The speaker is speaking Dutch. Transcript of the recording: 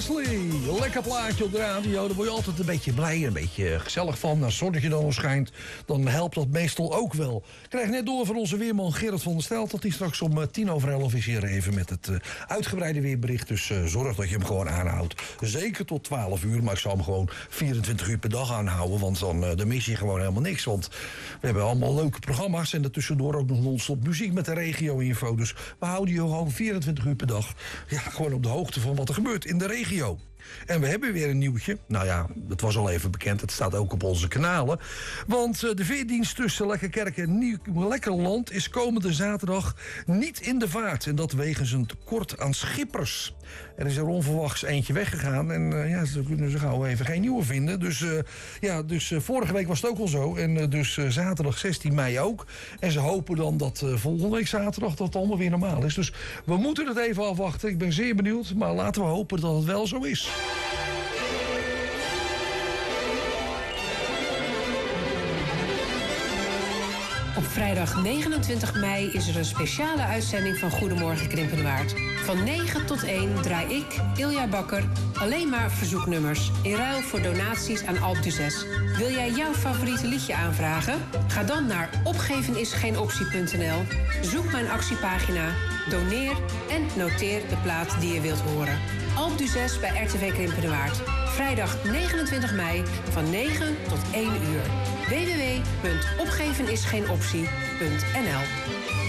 Presley. Lekker plaatje op de radio. Daar word je altijd een beetje blij en een beetje gezellig van. Als het zonnetje dan nog schijnt, dan helpt dat meestal ook wel. Ik krijg net door van onze weerman Gerard van der Stelt dat hij straks om 11:10 is hier even met het uitgebreide weerbericht. Dus zorg dat je hem gewoon aanhoudt. Zeker tot 12 uur, maar ik zal hem gewoon 24 uur per dag aanhouden. Want dan mis je gewoon helemaal niks. Want we hebben allemaal leuke programma's en daartussendoor ook nog non-stop muziek met de regio-info. Dus we houden je gewoon 24 uur per dag gewoon op de hoogte van wat er gebeurt in de regio. En we hebben weer een nieuwtje. Nou ja, dat was al even bekend. Het staat ook op onze kanalen. Want de veerdienst tussen Lekkerkerk en Lekkerland is komende zaterdag niet in de vaart. En dat wegens een tekort aan schippers. Er is er onverwachts eentje weggegaan. En ze kunnen ze gauw even geen nieuwe vinden. Dus vorige week was het ook al zo. En dus zaterdag 16 mei ook. En ze hopen dan dat volgende week zaterdag dat het allemaal weer normaal is. Dus we moeten het even afwachten. Ik ben zeer benieuwd. Maar laten we hopen dat het wel zo is. Op vrijdag 29 mei is er een speciale uitzending van Goedemorgen Krimpenwaard. Van 9 tot 1 draai ik, Ilja Bakker, alleen maar verzoeknummers in ruil voor donaties aan Alpe d'Huez. Wil jij jouw favoriete liedje aanvragen? Ga dan naar opgevenisgeenoptie.nl, zoek mijn actiepagina, doneer en noteer de plaat die je wilt horen. Alpe d'Huez bij RTV Krimpenwaard. Vrijdag 29 mei van 9 tot 1 uur. www.opgevenisgeenoptie.nl